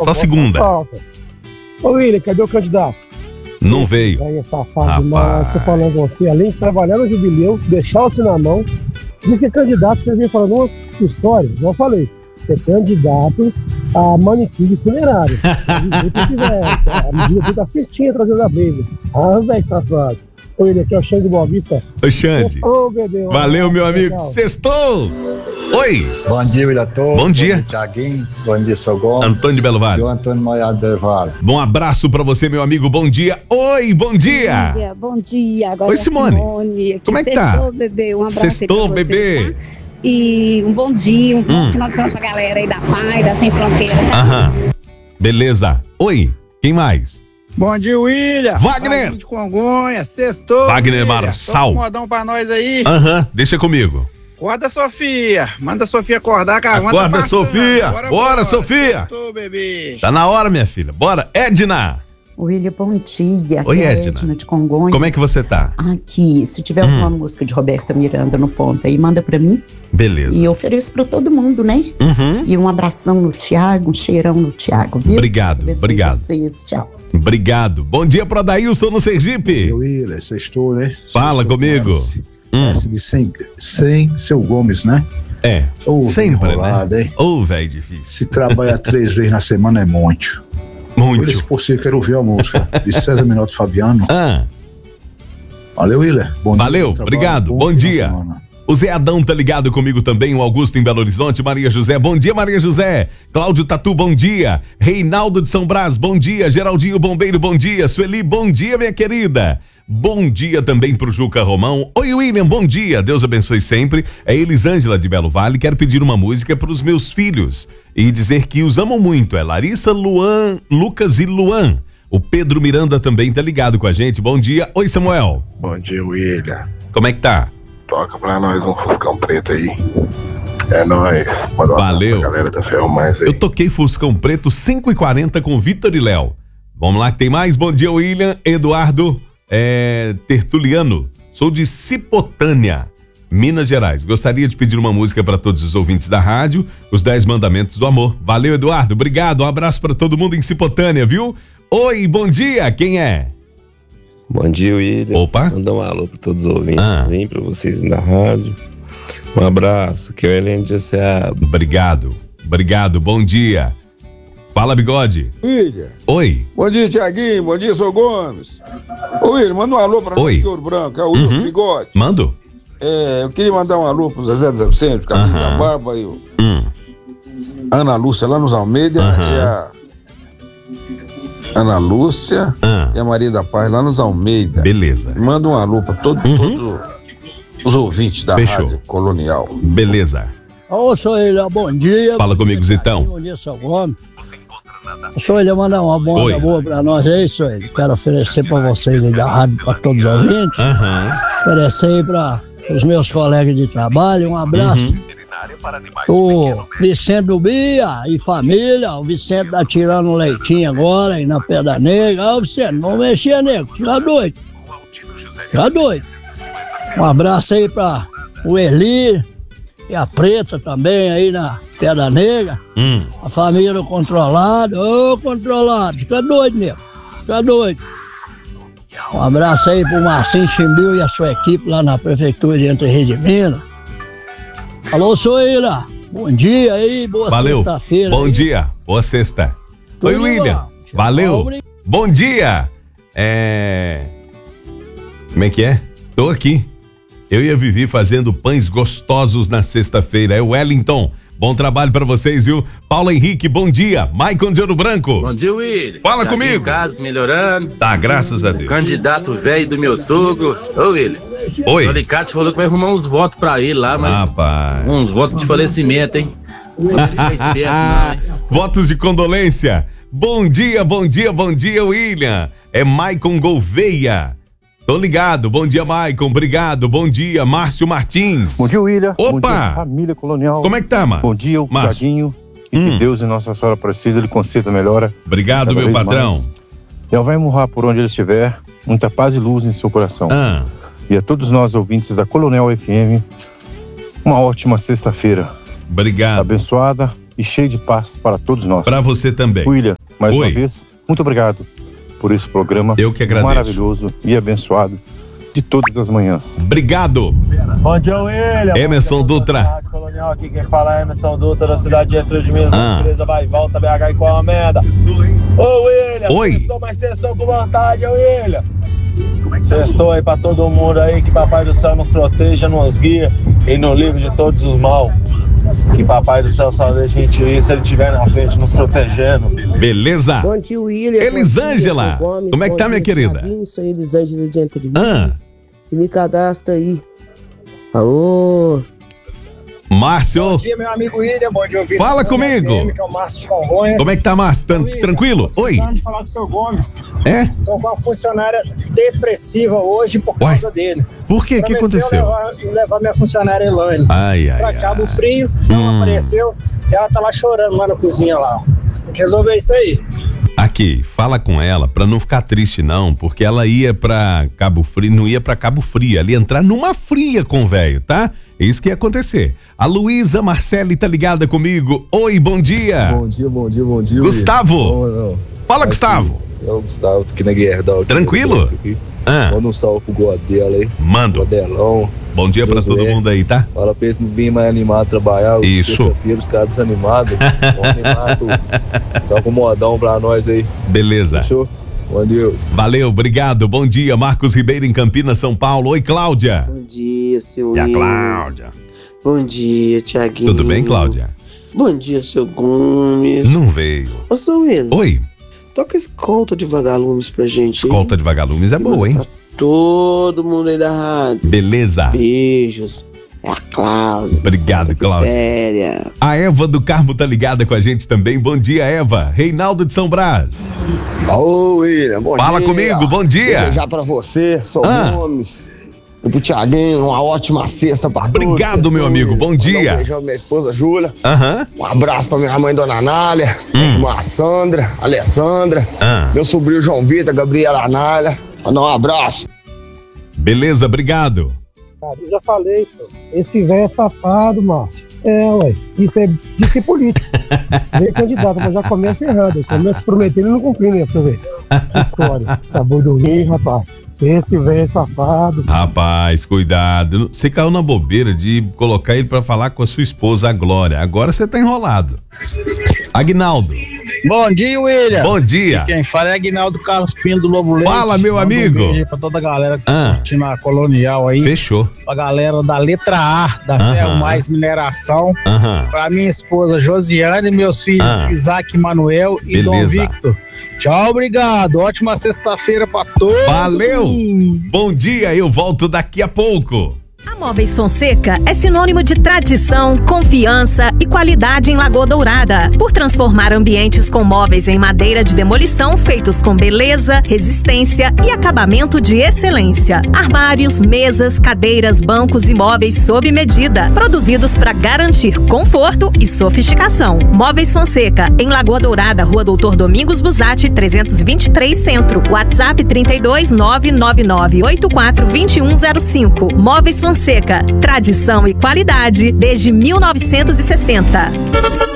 Só segunda. Ô, William, cadê o candidato? Não veio. Aí, safado demais. Tô falando com você, além de trabalhar no Jubileu, deixar você na mão, diz que é candidato, você vem falando uma história, já falei. É candidato a manequim de funerário. A medida aqui tá certinha trazendo a Blazer. Ah, velho safado. Oi, ele aqui é o Xande Boa Vista. Oi, Xande. Sextou, bebê. Valeu, meu amigo. Sextou! Oi! Bom dia, William. Bom dia. Thiaguinho. Bom dia, seu Gomes. Antônio de Belo Vale. E o Antônio Moiado do Vale. Bom abraço pra você, meu amigo. Bom dia. Oi, bom dia. Bom dia, bom dia. Agora Oi, Simone. Como é que tá? Sextou, bebê. Um abraço Sextou, aí pra você, bebê. tá? E um bom dia, um bom final de semana pra galera aí da PAI, da Sem Fronteira, tá? Aham. Beleza. Oi, quem mais? Bom dia, William. Wagner. De Congonhas, sextou. Wagner William. Marçal. Toca um modão pra nós aí. Aham, deixa comigo. Acorda, Sofia. Manda a Sofia acordar, cara. Acorda, Sofia. Bora, Sofia. Sextou, bebê. Tá na hora, minha filha. Bora, Edna. William, bom dia. Oi, é Edna. De Congonhas. Como é que você tá? Aqui, se tiver alguma música de Roberta Miranda no ponto aí, manda pra mim. Beleza. E eu ofereço pra todo mundo, né? Uhum. E um abração no Thiago, um cheirão no Thiago, viu? Obrigado, obrigado. Vocês, tchau. Obrigado. Bom dia pro Adailson no Sergipe. William, sextou, né? Fala comigo. Essa de sem seu Gomes, né? É, sempre, enrolado, né? Hein? Velho difícil. Se trabalhar 3 vezes na semana é muito. Muito. Se possível, quero ouvir a música de César Minotti Fabiano. Ah. Valeu, William. Bom Valeu, dia, obrigado. Bom dia. O Zé Adão tá ligado comigo também, o Augusto em Belo Horizonte, Maria José, bom dia, Maria José. Cláudio Tatu, bom dia. Reinaldo de São Brás, bom dia. Geraldinho Bombeiro, bom dia. Sueli, bom dia, minha querida. Bom dia também pro Juca Romão. Oi, William, bom dia. Deus abençoe sempre. É Elisângela de Belo Vale. Quero pedir uma música pros meus filhos e dizer que os amo muito. É Larissa, Luan, Lucas e Luan. O Pedro Miranda também tá ligado com a gente. Bom dia. Oi, Samuel. Bom dia, William. Como é que tá? Toca pra nós um Fuscão Preto aí. É nóis. Valeu. Galera da Ferro Mais aí. Eu toquei Fuscão Preto 5h40 com Vitor e Léo. Vamos lá que tem mais. Bom dia, William. Eduardo Tertuliano. Sou de Cipotânia, Minas Gerais. Gostaria de pedir uma música para todos os ouvintes da rádio, Os 10 Mandamentos do Amor. Valeu, Eduardo. Obrigado. Um abraço para todo mundo em Cipotânia, viu? Oi, bom dia. Quem é? Bom dia, William. Opa. Mandar um alô para todos os ouvintes, para vocês na rádio. Um abraço, que é o Helene de Seado. Obrigado. Obrigado. Bom dia. Fala, Bigode. William. Oi. Bom dia, Thiaguinho. Bom dia, seu Gomes. Ô, William, manda um alô pra nós de Ouro Branco. É o Wilson Bigode. Mando. Eu queria mandar um alô pro Zezé dos Absentes, Caminho da Barba e o Ana Lúcia lá nos Almeida e a Ana Lúcia e a Maria da Paz lá nos Almeida. Beleza. Manda um alô pra todos os ouvintes da Rádio Colonial. Beleza. Ô, Soelha, bom dia. Fala comigo, Zitão. Bom dia, seu Gomes. Soelha, manda uma banda boa pra nós aí, Soelha. Quero oferecer pra vocês aí da rádio, pra todos os ouvintes. Oferecer aí pra os meus colegas de trabalho. Um abraço. O Vicente do Bia e família. O Vicente tá tirando um leitinho agora aí na Pedra Negra. Ô, Vicente, não mexia, nego. Fica doido. Fica doido. Um abraço aí pra o Eli e a Preta também aí na Pedra Negra. A família do Controlado. Ô, Controlado, fica doido, nego. Fica doido. Um abraço aí pro Marcinho Chimbil e a sua equipe lá na Prefeitura de Entre Rios de Minas. Alô, Soeira. Bom dia aí, boa sexta-feira. Bom dia, boa sexta. Oi, William. Valeu. Bom dia. Como é que é? Tô aqui. Eu e a Vivi fazendo pães gostosos na sexta-feira. É o Wellington. Bom trabalho pra vocês, viu? Paulo Henrique, bom dia. Maicon de Ouro Branco. Bom dia, William. Fala comigo. Casa melhorando. Tá, graças a Deus. O candidato velho do meu sogro. Ô, William. Oi. O Alicate falou que vai arrumar uns votos pra ele lá, mas... Rapaz. Uns votos de falecimento, hein? Ele fica esperto, não, hein? Votos de condolência. Bom dia, bom dia, bom dia, William. É Maicon Gouveia. Tô ligado. Bom dia, Maicon. Obrigado. Bom dia, Márcio Martins. Bom dia, William. Opa! Bom dia, família Colonial. Como é que tá, mano? Bom dia, o Tiaguinho. E que Deus e Nossa Senhora Aparecida lhe conceda melhora. Obrigado, meu patrão. Mais. E vai morrer por onde ele estiver. Muita paz e luz em seu coração. E a todos nós, ouvintes da Colonial FM, uma ótima sexta-feira. Obrigado. Abençoada e cheia de paz para todos nós. Para você também. William, mais uma vez, muito obrigado por esse programa. Eu que agradeço. Maravilhoso e abençoado de todas as manhãs. Obrigado. Bom dia, William. Emerson Dutra. Colonial, aqui quem fala é Emerson Dutra, da cidade de Entre de Minas. Beleza, vai e volta, BH e Encomenda. Ô, William. Oi. Sextou com vontade, William. Sextou aí pra todo mundo aí, que Papai do Céu nos proteja, nos guia e nos livre de todos os mal. Que Papai do Céu só deixe a gente ir se ele estiver na frente nos protegendo. Beleza. Bom dia, William. Elisângela. Como é que tá, minha querida? Sou Elisângela de Entre Minas. E me cadastra aí. Alô? Márcio. Bom dia, meu amigo William. Bom dia, ouvinte. Fala comigo. Que é o Márcio de Congonhas. Como é que tá, Márcio? Tranquilo? Oi. De falar com o seu Gomes. É? Tô com uma funcionária depressiva hoje por causa dele. Por quê? O que aconteceu? Levar minha funcionária Elaine pra Cabo Frio, não apareceu. E ela tá lá chorando lá na cozinha lá. Tem que resolver isso aí. Aqui, fala com ela pra não ficar triste não, porque ela ia pra Cabo Frio, não ia pra Cabo Frio, ela ia entrar numa fria com o velho, tá? É isso que ia acontecer. A Luísa Marcele tá ligada comigo. Oi, bom dia. Bom dia. Gustavo. Fala, Gustavo. É o Gustavo, tô aqui na Guerra. Tranquilo? Manda um salve pro Godela aí. Manda. Godelão. Bom dia pra todo mundo aí, tá? Fala pra eles vir mais animado trabalhar. Isso. Sexta-feira, os caras desanimados. Vamos animar, dá um modão pra nós aí. Beleza. Fechou? Bom Deus. Valeu, obrigado. Bom dia, Marcos Ribeiro em Campinas, São Paulo. Oi, Cláudia. Bom dia, seu E a William. Cláudia. Bom dia, Tiaguinho. Tudo bem, Cláudia? Bom dia, seu Gomes. Não veio. Ô, seu William. Oi. Toca Escolta de Vagalumes pra gente. Escolta de Vagalumes é boa, hein? Todo mundo aí da rádio. Beleza. Beijos. É a Cláudia. Obrigado, Cláudia. A Eva do Carmo tá ligada com a gente também. Bom dia, Eva. Reinaldo de São Brás. Ô, William, bom dia. Fala comigo, bom dia. Desejar pra você, sou Gomes. E pro Tiaguinho, uma ótima sexta pra todos. Obrigado, meu amigo, bom dia. Um beijão pra minha esposa Júlia. Aham. Um abraço pra minha mãe, Dona Anália. Irmã Sandra, Alessandra. Meu sobrinho João Vitor, Gabriela Anália. Mandar um abraço. Beleza, obrigado. Eu já falei isso. Esse velho é safado, Márcio. Ué. Isso é de ser político. Veio candidato, mas já começa errado. Começa prometendo e não cumprindo, né? Pra você ver. Que história. Acabou de dormir, rapaz. Esse velho é safado. Rapaz, cuidado. Você caiu na bobeira de colocar ele pra falar com a sua esposa, a Glória. Agora você tá enrolado. Aguinaldo. Bom dia, William. Bom dia. Quem fala é Aguinaldo Carlos Pinho do Lobo Leite. Fala, meu amigo. Um beijo aí pra toda a galera que tá curtindo a Colonial aí. Fechou. Pra galera da letra A, da Ferro Mais Mineração. Pra minha esposa Josiane, meus filhos Isaac e Manuel e Dom Victor. Tchau, obrigado. Ótima sexta-feira pra todos. Valeu. Bom dia, eu volto daqui a pouco. A Móveis Fonseca é sinônimo de tradição, confiança e qualidade em Lagoa Dourada. Por transformar ambientes com móveis em madeira de demolição feitos com beleza, resistência e acabamento de excelência. Armários, mesas, cadeiras, bancos e móveis sob medida. Produzidos para garantir conforto e sofisticação. Móveis Fonseca, em Lagoa Dourada, Rua Doutor Domingos Busatti, 323 Centro. WhatsApp 32 999 84 2105. Móveis Fonseca, tradição e qualidade desde 1960.